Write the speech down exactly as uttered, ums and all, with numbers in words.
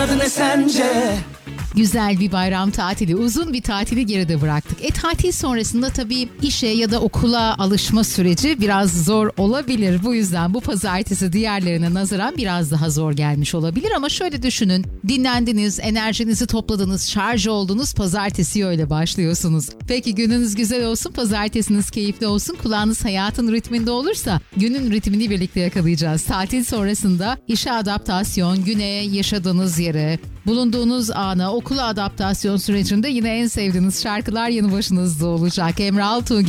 Adı ne sence? Güzel bir bayram tatili, uzun bir tatili geride bıraktık. E tatil sonrasında tabii işe ya da okula alışma süreci biraz zor olabilir. Bu yüzden bu pazartesi diğerlerine nazaran biraz daha zor gelmiş olabilir. Ama şöyle düşünün, dinlendiniz, enerjinizi topladınız, şarj oldunuz, pazartesiye öyle başlıyorsunuz. Peki gününüz güzel olsun, pazartesiniz keyifli olsun, kulağınız hayatın ritminde olursa günün ritmini birlikte yakalayacağız. Tatil sonrasında işe adaptasyon, güne, yaşadığınız yere, bulunduğunuz ana, okula adaptasyon sürecinde yine en sevdiğiniz şarkılar yanı başınızda olacak. Emre Altuğ